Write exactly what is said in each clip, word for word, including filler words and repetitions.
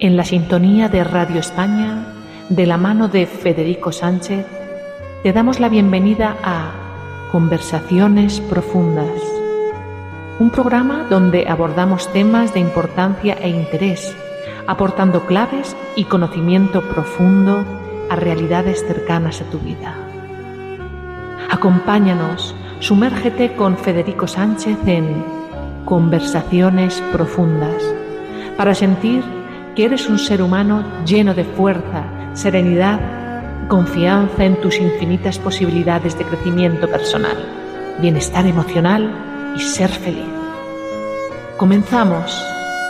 En la sintonía de Radio España, de la mano de Federico Sánchez, te damos la bienvenida a Conversaciones Profundas, un programa donde abordamos temas de importancia e interés, aportando claves y conocimiento profundo a realidades cercanas a tu vida. Acompáñanos, sumérgete con Federico Sánchez en Conversaciones Profundas, para sentir que eres un ser humano lleno de fuerza, serenidad, confianza en tus infinitas posibilidades de crecimiento personal, bienestar emocional y ser feliz. Comenzamos.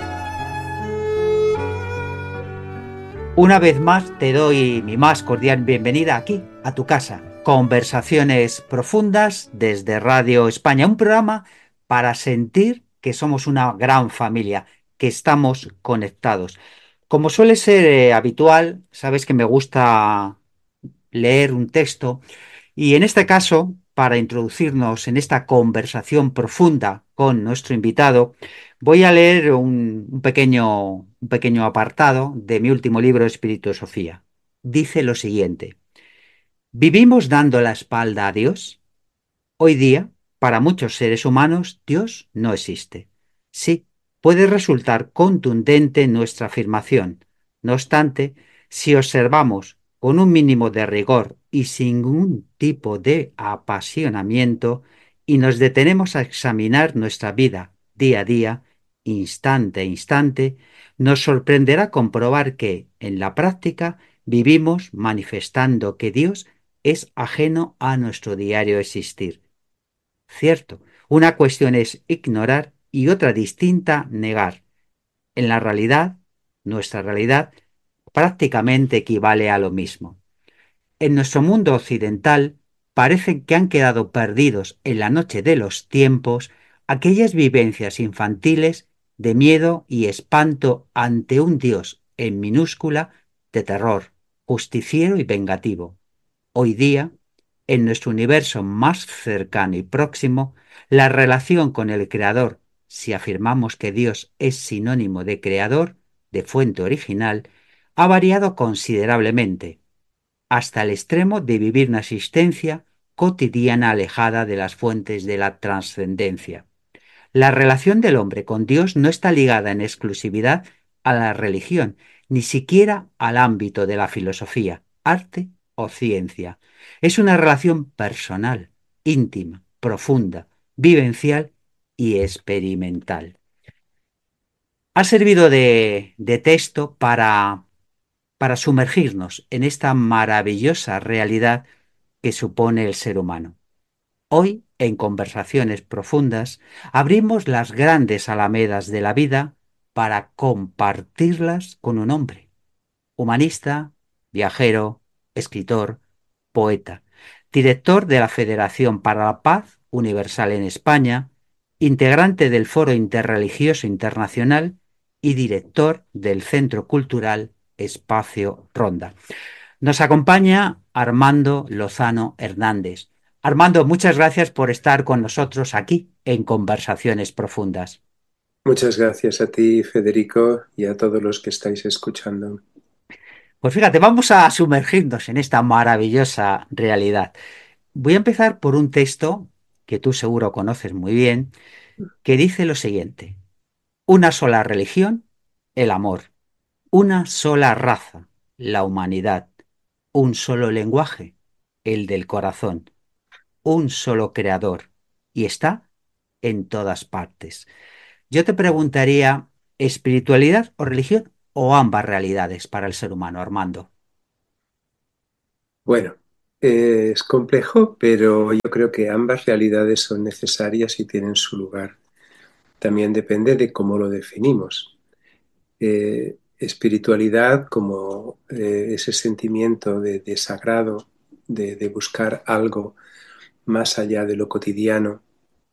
Una vez más te doy mi más cordial bienvenida aquí, a tu casa. Conversaciones Profundas desde Radio España, un programa para sentir que somos una gran familia, que estamos conectados. Como suele ser eh, habitual, sabes que me gusta leer un texto y en este caso, para introducirnos en esta conversación profunda con nuestro invitado, voy a leer un, un pequeño, un pequeño apartado de mi último libro, Espíritu Sofía. Dice lo siguiente: ¿vivimos dando la espalda a Dios? Hoy día, para muchos seres humanos, Dios no existe. Sí, puede resultar contundente nuestra afirmación. No obstante, si observamos con un mínimo de rigor y sin ningún tipo de apasionamiento y nos detenemos a examinar nuestra vida día a día, instante a instante, nos sorprenderá comprobar que, en la práctica, vivimos manifestando que Dios es ajeno a nuestro diario existir. Cierto, una cuestión es ignorar y otra distinta negar. En la realidad, nuestra realidad prácticamente equivale a lo mismo. En nuestro mundo occidental parece que han quedado perdidos en la noche de los tiempos aquellas vivencias infantiles de miedo y espanto ante un Dios en minúscula de terror, justiciero y vengativo. Hoy día, en nuestro universo más cercano y próximo, la relación con el Creador, si afirmamos que Dios es sinónimo de creador, de fuente original, ha variado considerablemente, hasta el extremo de vivir una existencia cotidiana alejada de las fuentes de la trascendencia. La relación del hombre con Dios no está ligada en exclusividad a la religión, ni siquiera al ámbito de la filosofía, arte o ciencia. Es una relación personal, íntima, profunda, vivencial y experimental. Ha servido de, de texto para, para sumergirnos en esta maravillosa realidad que supone el ser humano. Hoy, en Conversaciones Profundas, abrimos las grandes alamedas de la vida para compartirlas con un hombre, humanista, viajero, escritor, poeta, director de la Federación para la Paz Universal en España, integrante del Foro Interreligioso Internacional y director del Centro Cultural Espacio Ronda. Nos acompaña Armando Lozano Hernández. Armando, muchas gracias por estar con nosotros aquí en Conversaciones Profundas. Muchas gracias a ti, Federico, y a todos los que estáis escuchando. Pues fíjate, vamos a sumergirnos en esta maravillosa realidad. Voy a empezar por un texto que tú seguro conoces muy bien, que dice lo siguiente: una sola religión, el amor; una sola raza, la humanidad; un solo lenguaje, el del corazón; un solo creador, y está en todas partes. Yo te preguntaría, ¿espiritualidad o religión o ambas realidades para el ser humano, Armando? Bueno, eh, es complejo, pero yo creo que ambas realidades son necesarias y tienen su lugar. También depende de cómo lo definimos. Eh, espiritualidad como eh, ese sentimiento de, de sagrado, de, de buscar algo más allá de lo cotidiano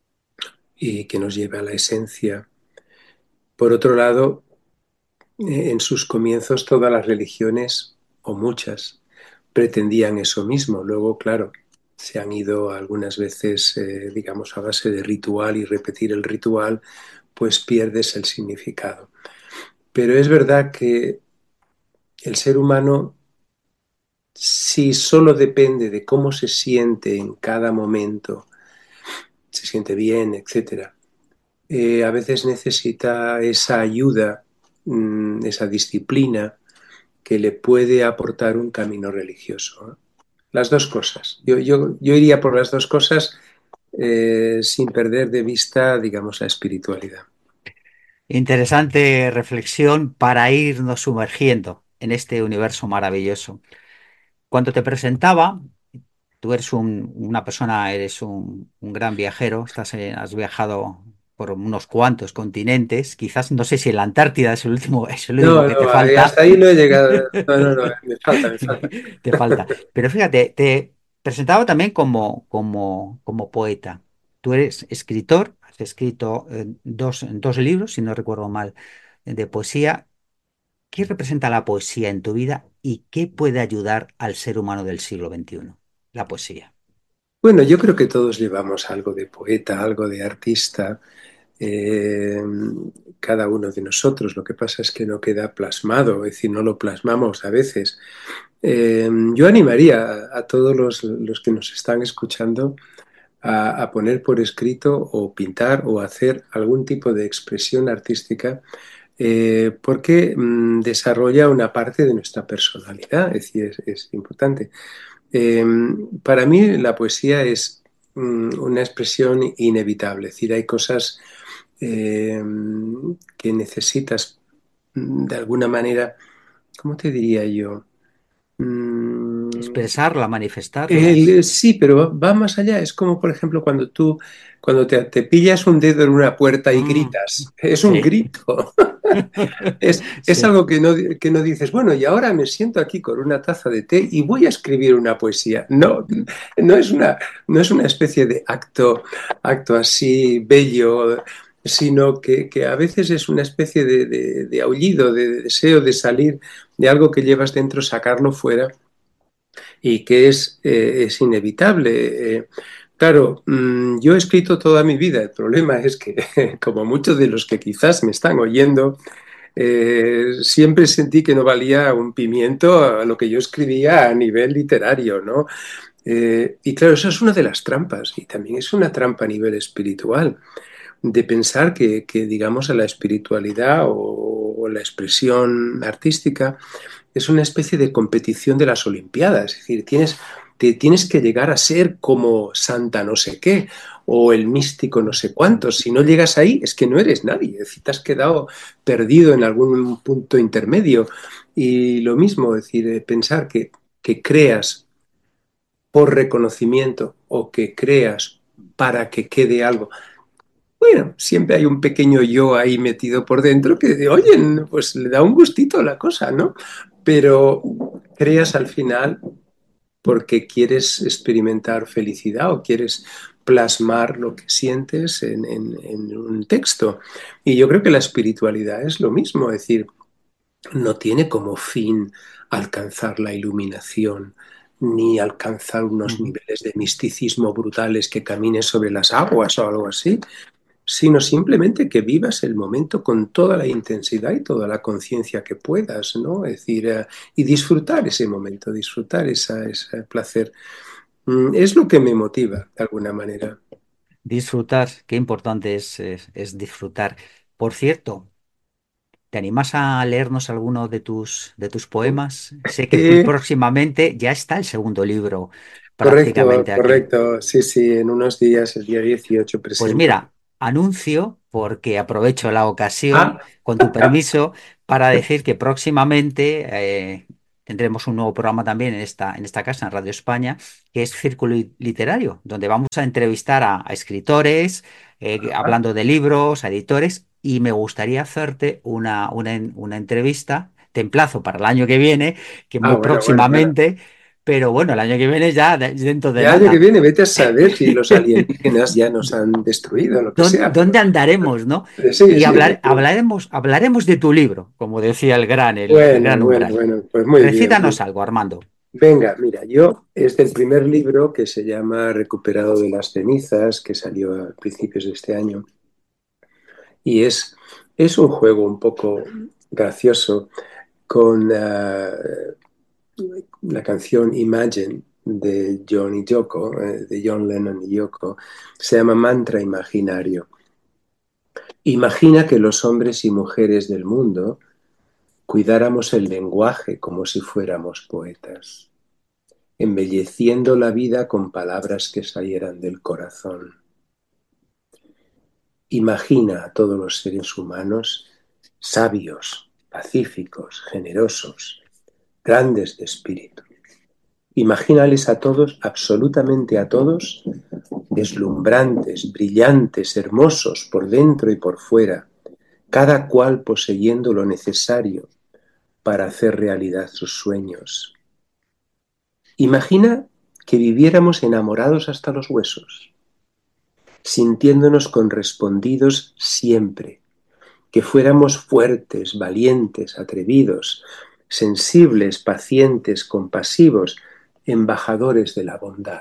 y que nos lleve a la esencia. Por otro lado, eh, en sus comienzos todas las religiones, o muchas, pretendían eso mismo. Luego, claro, se han ido algunas veces, eh, digamos, a base de ritual y repetir el ritual, pues pierdes el significado. Pero es verdad que el ser humano, si solo depende de cómo se siente en cada momento, se siente bien, etcétera, eh, a veces necesita esa ayuda, mmm, esa disciplina que le puede aportar un camino religioso, ¿no? Las dos cosas. Yo, yo, yo iría por las dos cosas, eh, sin perder de vista, digamos, la espiritualidad. Interesante reflexión para irnos sumergiendo en este universo maravilloso. Cuando te presentaba, tú eres un- una persona, eres un, un gran viajero, estás, eh, has viajado por unos cuantos continentes, quizás no sé si en la Antártida es el último, es el único No, que te no, ahí- falta. hasta ahí no he llegado. No, no, no, me falta, me falta. Te falta. Pero fíjate, te presentaba también como, como, como poeta. Tú eres escritor, has escrito eh, dos, dos libros, si no recuerdo mal, de poesía. ¿Qué representa la poesía en tu vida y qué puede ayudar al ser humano del siglo veintiuno? La poesía. Bueno, yo creo que todos llevamos algo de poeta, algo de artista, eh, cada uno de nosotros. Lo que pasa es que no queda plasmado, es decir, no lo plasmamos a veces. Eh, yo animaría a, a todos los, los que nos están escuchando a, a poner por escrito o pintar o hacer algún tipo de expresión artística, eh, porque mm, desarrolla una parte de nuestra personalidad, es decir, es, es importante. Eh, para mí la poesía es mm, una expresión inevitable, es decir, hay cosas eh, que necesitas mm, de alguna manera, ¿cómo te diría yo? Mm, Expresarla, el- manifestarlas. sí, pero va, va más allá. Es como, por ejemplo, cuando tú, cuando te, te pillas un dedo en una puerta y Mm, gritas. Es un sí. grito. Es, es Sí. algo que no, que no dices, bueno, y ahora me siento aquí con una taza de té y voy a escribir una poesía. No, no es una, no es una especie de acto, acto así bello, sino que, que a veces es una especie de, de- de aullido, de, de deseo de salir de algo que llevas dentro, sacarlo fuera y que es, eh, es inevitable. Eh, claro, mmm, yo he escrito toda mi vida. El problema es que, como muchos de los que quizás me están oyendo, eh, siempre sentí que no valía un pimiento a lo que yo escribía a nivel literario, ¿no? Eh, y claro, eso es una de las trampas, y también es una trampa a nivel espiritual, de pensar que, que digamos, a la espiritualidad o, o la expresión artística es una especie de competición de las Olimpiadas. Es decir, tienes, te, tienes que llegar a ser como Santa no sé qué o el místico no sé cuántos. Si no llegas ahí, es que no eres nadie. Es decir, te has quedado perdido en algún punto intermedio. Y lo mismo, es decir, eh, pensar que, que creas por reconocimiento o que creas para que quede algo. Bueno, siempre hay un pequeño yo ahí metido por dentro que, oye, pues le da un gustito a la cosa, ¿no? Pero creas al final porque quieres experimentar felicidad o quieres plasmar lo que sientes en, en, en un texto. Y yo creo que la espiritualidad es lo mismo, es decir, no tiene como fin alcanzar la iluminación ni alcanzar unos Ujú. niveles de misticismo brutales que camines sobre las aguas o algo así, sino simplemente que vivas el momento con toda la intensidad y toda la conciencia que puedas, ¿no? Es decir, eh, y disfrutar ese momento, disfrutar esa, ese placer. Mm, es lo que me motiva, de alguna manera. Disfrutar, qué importante es, es, es disfrutar. Por cierto, ¿te animas a leernos alguno de tus, de tus poemas? Sé que muy Eh, próximamente ya está el segundo libro correcto, prácticamente aquí. correcto. Sí, sí, en unos días, el día dieciocho Pues presento. mira, anuncio, porque aprovecho la ocasión, Ah, con tu permiso, para decir que próximamente eh, tendremos un nuevo programa también en esta, en esta casa, en Radio España, que es Círculo Li- Literario, donde vamos a entrevistar a, a escritores, eh, ah, hablando de libros, a editores, y me gustaría hacerte una, una, en- una entrevista. Te emplazo para el año que viene, que ah, muy bueno, bueno, bueno. próximamente, pero bueno, el año que viene ya de- dentro de El año que nada. viene, vete a saber si los alienígenas ya nos han destruido, lo que ¿Dó- sea, pero ¿Dónde andaremos, no? eh, sí, Y sí, hablar, efectivamente. hablaremos, hablaremos de tu libro, como decía el gran, el, el Bueno, gran bueno, umbral. bueno, pues muy bien, muy Recítanos bien. algo, Armando. Venga, mira, yo es del primer libro que se llama Recuperado de las cenizas, que salió a principios de este año, y es, es un juego un poco gracioso. con uh, la canción Imagine de John y Yoko, eh, de John Lennon y Yoko, se llama Mantra Imaginario. Imagina que los hombres y mujeres del mundo cuidáramos el lenguaje como si fuéramos poetas, embelleciendo la vida con palabras que salieran del corazón. Imagina a todos los seres humanos sabios, pacíficos, generosos, grandes de espíritu. Imagínales a todos, absolutamente a todos, deslumbrantes, brillantes, hermosos por dentro y por fuera, cada cual poseyendo lo necesario para hacer realidad sus sueños. Imagina que viviéramos enamorados hasta los huesos, sintiéndonos correspondidos siempre, que fuéramos fuertes, valientes, atrevidos, sensibles, pacientes, compasivos, embajadores de la bondad.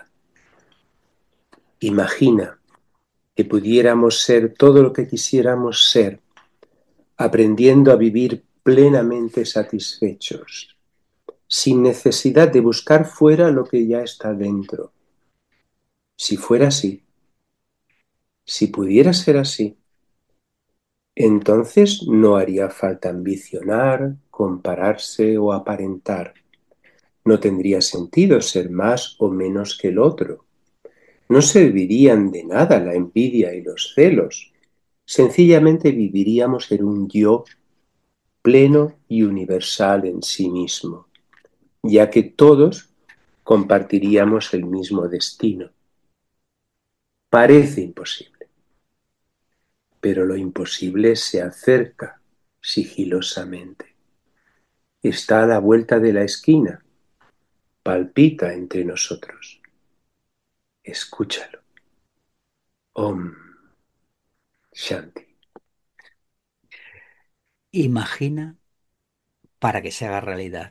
Imagina que pudiéramos ser todo lo que quisiéramos ser, aprendiendo a vivir plenamente satisfechos, sin necesidad de buscar fuera lo que ya está dentro. Si fuera así, si pudiera ser así, entonces no haría falta ambicionar, compararse o aparentar. No tendría sentido ser más o menos que el otro. No servirían de nada la envidia y los celos. Sencillamente viviríamos en un yo pleno y universal en sí mismo, ya que todos compartiríamos el mismo destino. Parece imposible, pero lo imposible se acerca sigilosamente. Está a la vuelta de la esquina, palpita entre nosotros. Escúchalo. Om Shanti. Imagina para que se haga realidad.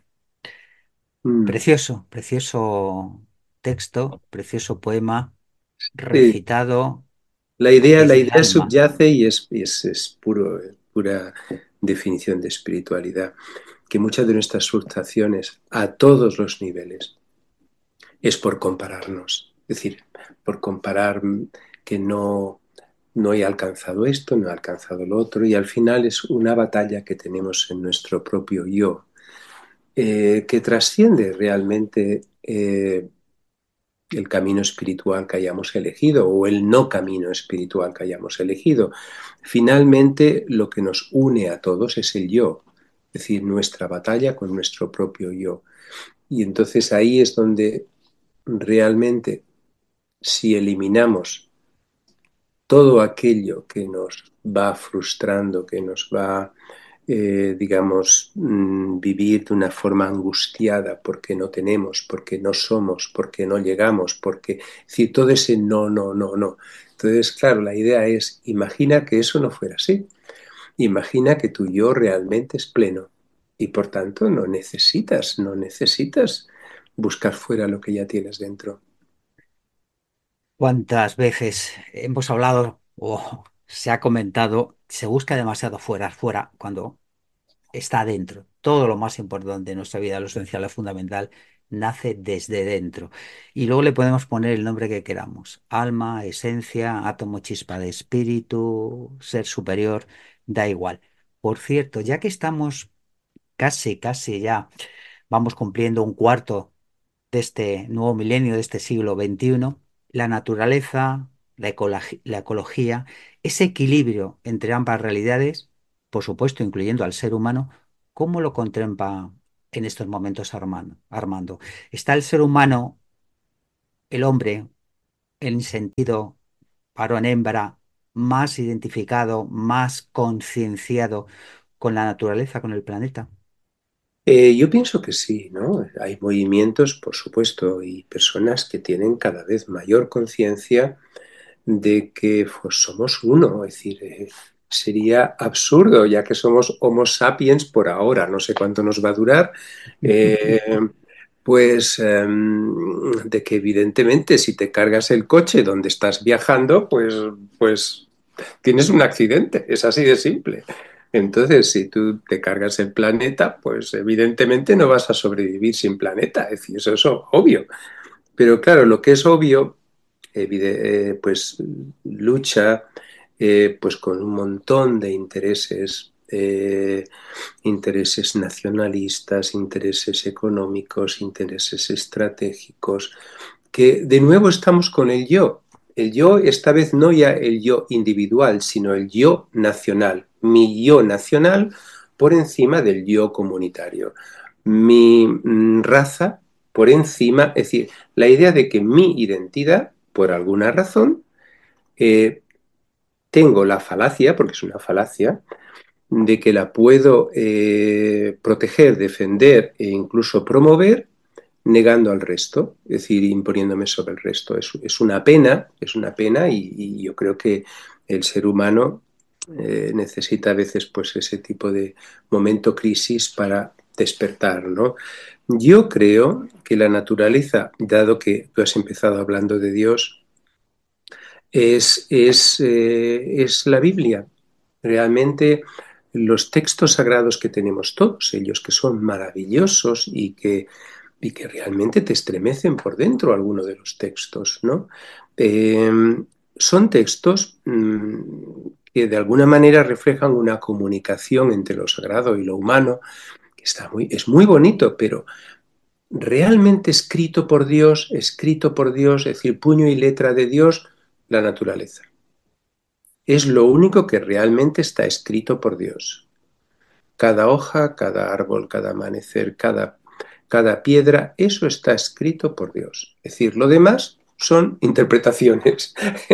Mm. Precioso, precioso texto, precioso poema Sí, recitado la idea, la desde el idea alma. subyace y es, es, es puro, pura definición de espiritualidad, que muchas de nuestras frustraciones a todos los niveles es por compararnos, es decir, por comparar que no, no he alcanzado esto, no he alcanzado lo otro, y al final es una batalla que tenemos en nuestro propio yo, eh, que trasciende realmente eh, el camino espiritual que hayamos elegido o el no camino espiritual que hayamos elegido. Finalmente, lo que nos une a todos es el yo, es decir, nuestra batalla con nuestro propio yo. Y entonces ahí es donde realmente, si eliminamos todo aquello que nos va frustrando, que nos va, eh, digamos, mmm, vivir de una forma angustiada porque no tenemos, porque no somos, porque no llegamos, porque, es decir, todo ese no, no, no, no. Entonces, claro, la idea es, imagina que eso no fuera así. Imagina que tu yo realmente es pleno y por tanto no necesitas, no necesitas buscar fuera lo que ya tienes dentro. ¿Cuántas veces hemos hablado o se ha comentado, se busca demasiado fuera, fuera, cuando está dentro? Todo lo más importante de nuestra vida, lo esencial, lo fundamental, nace desde dentro. Y luego le podemos poner el nombre que queramos: alma, esencia, átomo, chispa de espíritu, ser superior, da igual. Por cierto, ya que estamos casi, casi ya, vamos cumpliendo un cuarto de este nuevo milenio, de este siglo veintiuno, la naturaleza, la ecologi- la ecología, ese equilibrio entre ambas realidades, por supuesto, incluyendo al ser humano, ¿cómo lo contempla en estos momentos Armando? Armando, ¿está el ser humano, el hombre, en sentido varón-hembra, más identificado, más concienciado con la naturaleza, con el planeta? Eh, yo pienso que sí, ¿no? Hay movimientos, por supuesto, y personas que tienen cada vez mayor conciencia de que pues, somos uno, es decir, eh, sería absurdo, ya que somos Homo sapiens por ahora, no sé cuánto nos va a durar, eh, pues eh, de que evidentemente si te cargas el coche donde estás viajando, pues, pues tienes un accidente, es así de simple. Entonces, si tú te cargas el planeta, pues evidentemente no vas a sobrevivir sin planeta. Es decir, eso es obvio. Pero claro, lo que es obvio, evide- eh, pues lucha eh, pues con un montón de intereses, eh, intereses nacionalistas, intereses económicos, intereses estratégicos, que de nuevo estamos con el yo. El yo, esta vez no ya el yo individual, sino el yo nacional. Mi yo nacional por encima del yo comunitario. Mi mm, raza por encima, es decir, la idea de que mi identidad, por alguna razón, eh, tengo la falacia, porque es una falacia, de que la puedo eh, proteger, defender e incluso promover negando al resto, es decir, imponiéndome sobre el resto. Es, es una pena, es una pena y, y, yo creo que el ser humano eh, necesita a veces pues ese tipo de momento crisis para despertar, ¿no? Yo creo que la naturaleza, dado que tú has empezado hablando de Dios, es, es, eh, es la Biblia. Realmente los textos sagrados que tenemos todos ellos, que son maravillosos y que, y que realmente te estremecen por dentro algunos de los textos, ¿no? Eh, son textos mmm, que de alguna manera reflejan una comunicación entre lo sagrado y lo humano, que está muy, es muy bonito, pero realmente escrito por Dios, escrito por Dios, es decir, puño y letra de Dios, la naturaleza. Es lo único que realmente está escrito por Dios. Cada hoja, cada árbol, cada amanecer, cada, cada piedra, eso está escrito por Dios. Es decir, lo demás son interpretaciones.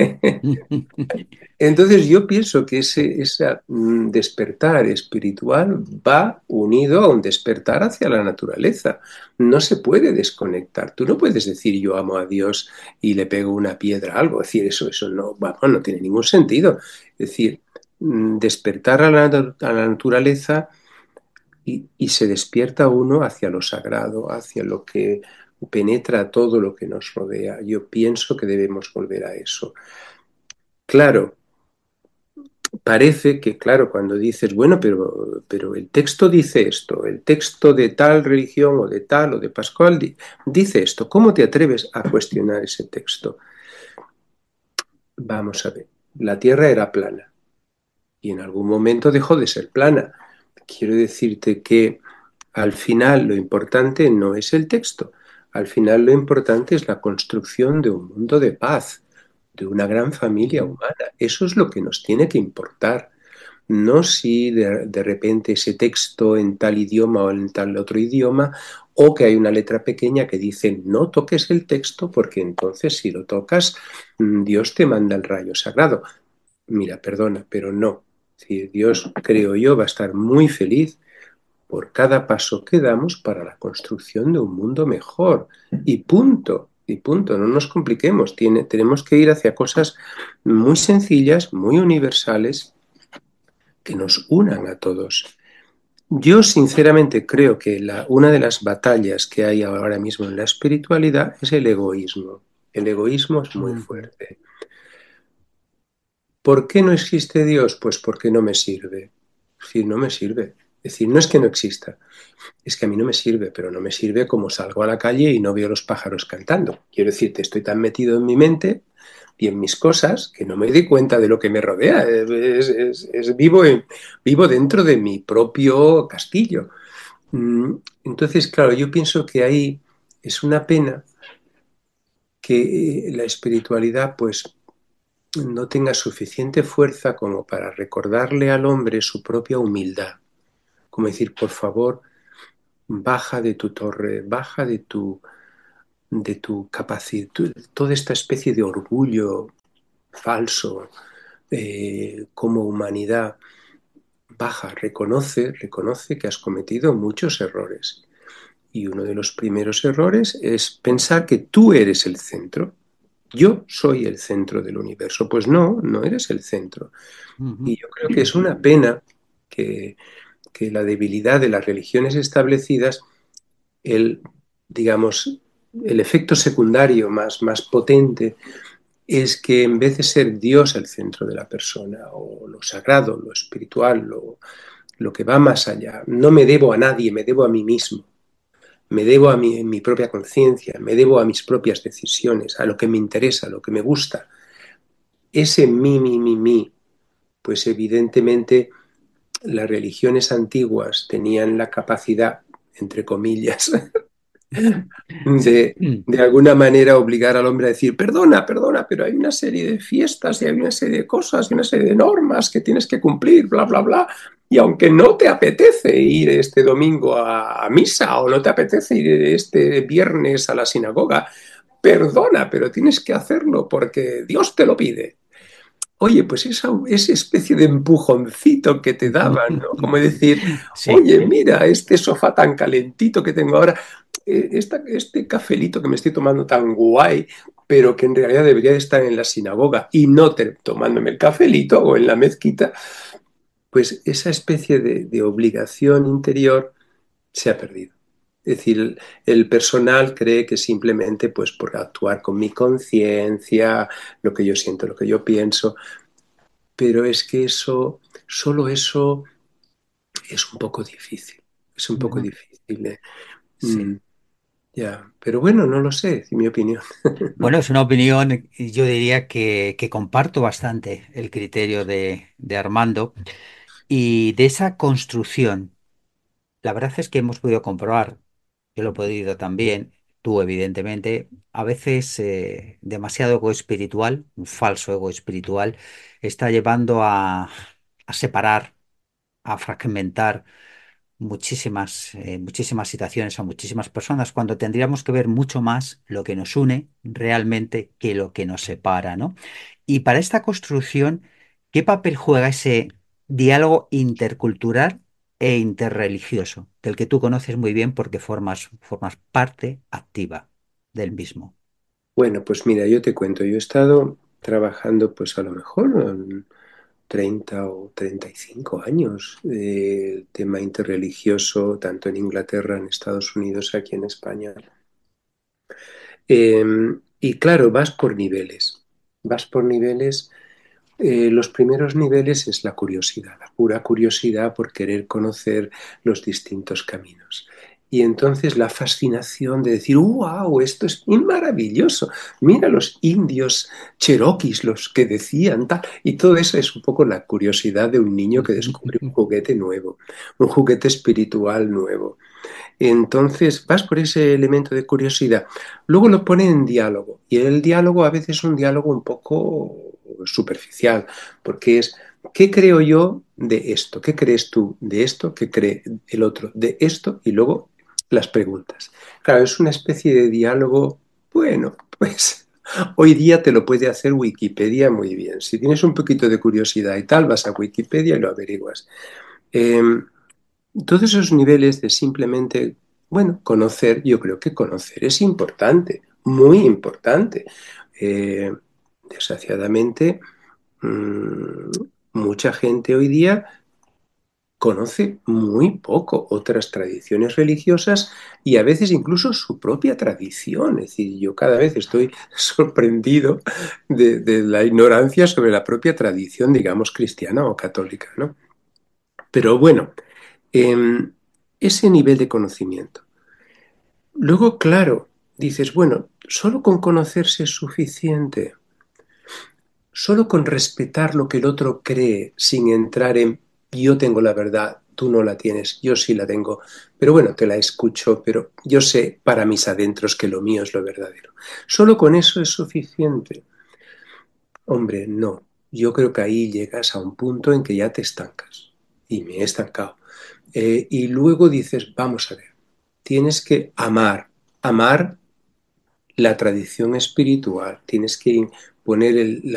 Entonces yo pienso que ese, ese mm, despertar espiritual va unido a un despertar hacia la naturaleza. No se puede desconectar. Tú no puedes decir yo amo a Dios y le pego una piedra a algo. Es decir, eso, eso no, vamos, no tiene ningún sentido. Es decir, mm, despertar a la, a la naturaleza y, y se despierta uno hacia lo sagrado, hacia lo que penetra todo lo que nos rodea. Yo pienso que debemos volver a eso. Claro, parece que, claro, cuando dices, bueno, pero, pero el texto dice esto, el texto de tal religión o de tal o de Pascual di- dice esto, ¿cómo te atreves a cuestionar ese texto? Vamos a ver, la Tierra era plana y en algún momento dejó de ser plana. Quiero decirte que al final lo importante no es el texto, al final lo importante es la construcción de un mundo de paz, de una gran familia Ujú. humana. Eso es lo que nos tiene que importar. No si de, de repente ese texto en tal idioma o en tal otro idioma, o que hay una letra pequeña que dice no toques el texto porque entonces si lo tocas, mm, Dios te manda el rayo sagrado. Mira, perdona, pero no. Si Dios, creo yo, va a estar muy feliz por cada paso que damos para la construcción de un mundo mejor. Y punto, y punto, no nos compliquemos. Tiene, tenemos que ir hacia cosas muy sencillas, muy universales, que nos unan a todos. Yo sinceramente creo que la, una de las batallas que hay ahora mismo en la espiritualidad es el egoísmo. El egoísmo es muy Ujú. fuerte. ¿Por qué no existe Dios? Pues porque no me sirve. Es decir, no me sirve. Es decir, no es que no exista, es que a mí no me sirve, pero no me sirve como salgo a la calle y no veo los pájaros cantando. Quiero decirte, estoy tan metido en mi mente y en mis cosas que no me doy cuenta de lo que me rodea. Es, es, es vivo, en, vivo dentro de mi propio castillo. Mm, Entonces, claro, yo pienso que ahí es una pena que eh, la espiritualidad pues no tenga suficiente fuerza como para recordarle al hombre su propia humildad. Como decir, por favor, baja de tu torre, baja de tu, de tu capacidad, toda esta especie de orgullo falso eh, como humanidad, baja, reconoce, reconoce que has cometido muchos errores. Y uno de los primeros errores es pensar que tú eres el centro. Yo soy el centro del universo. Pues no, no eres el centro. Ujú. Y yo creo que es una pena que, que la debilidad de las religiones establecidas, el, digamos, el efecto secundario más, más potente es que en vez de ser Dios el centro de la persona, o lo sagrado, lo espiritual, lo, lo que va más allá. No me debo a nadie, me debo a mí mismo. Me debo a mi, mi propia conciencia, me debo a mis propias decisiones, a lo que me interesa, a lo que me gusta. Ese mí, mí, mí, mí, pues evidentemente las religiones antiguas tenían la capacidad, entre comillas, Sí. de, de alguna manera obligar al hombre a decir, perdona, perdona, pero hay una serie de fiestas y hay una serie de cosas y una serie de normas que tienes que cumplir, bla, bla, bla. Y aunque no te apetece ir este domingo a, a misa o no te apetece ir este viernes a la sinagoga, perdona, pero tienes que hacerlo porque Dios te lo pide. Oye, pues esa, esa especie de empujoncito que te daban, ¿no? Como decir, Sí. oye, mira, este sofá tan calentito que tengo ahora, eh, esta- este cafelito que me estoy tomando tan guay, pero que en realidad debería de estar en la sinagoga y no te- tomándome el cafelito o en la mezquita, pues esa especie de, de obligación interior se ha perdido. Es decir, el, el personal cree que simplemente pues por actuar con mi conciencia, lo que yo siento, lo que yo pienso, pero es que eso, solo eso es un poco difícil, es un poco Ujú. difícil. ¿Eh? Sí. Mm, ya, pero bueno, no lo sé, es mi opinión. Bueno, es una opinión, y yo diría que, que comparto bastante el criterio de, de Armando y de esa construcción. La verdad es que hemos podido comprobar, yo lo he podido también, tú evidentemente, a veces eh, demasiado ego espiritual, un falso ego espiritual, está llevando a, a separar, a fragmentar muchísimas, eh, muchísimas situaciones a muchísimas personas, cuando tendríamos que ver mucho más lo que nos une realmente que lo que nos separa, ¿no? Y para esta construcción, ¿qué papel juega ese diálogo intercultural e interreligioso, del que tú conoces muy bien porque formas, formas parte activa del mismo? Bueno, pues mira, yo te cuento, yo he estado trabajando pues a lo mejor en treinta o treinta y cinco años eh, el tema interreligioso, tanto en Inglaterra, en Estados Unidos, aquí en España. Eh, y claro, vas por niveles, vas por niveles. Eh, los primeros niveles es la curiosidad, la pura curiosidad por querer conocer los distintos caminos. Y entonces la fascinación de decir, wow, esto es maravilloso, mira los indios cheroquis, los que decían tal. Y todo eso es un poco la curiosidad de un niño que descubre un juguete nuevo, un juguete espiritual nuevo. Entonces vas por ese elemento de curiosidad. Luego lo pone en diálogo. Y el diálogo a veces es un diálogo un poco superficial, porque es, ¿qué creo yo de esto? ¿Qué crees tú de esto? ¿Qué cree el otro de esto? Y luego las preguntas. Claro, es una especie de diálogo, bueno, pues hoy día te lo puede hacer Wikipedia muy bien. Si tienes un poquito de curiosidad y tal, vas a Wikipedia y lo averiguas. Eh, todos esos niveles de simplemente, bueno, conocer, yo creo que conocer es importante, muy importante. Eh, desgraciadamente, mmm, mucha gente hoy día conoce muy poco otras tradiciones religiosas y a veces incluso su propia tradición. Es decir, yo cada vez estoy sorprendido de, de la ignorancia sobre la propia tradición, digamos, cristiana o católica, ¿no? Pero bueno, eh, ese nivel de conocimiento. Luego, claro, dices, bueno, solo con conocerse es suficiente, solo con respetar lo que el otro cree sin entrar en yo tengo la verdad, tú no la tienes, yo sí la tengo, pero bueno, te la escucho, pero yo sé para mis adentros que lo mío es lo verdadero. Solo con eso es suficiente. Hombre, no. Yo creo que ahí llegas a un punto en que ya te estancas. Y me he estancado. Eh, y luego dices, vamos a ver, tienes que amar, amar la tradición espiritual, tienes que poner el,